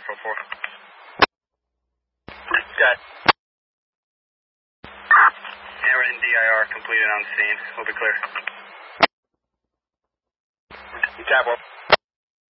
4. Got Hammer and DIR completed on scene. We'll be clear. Tab 1.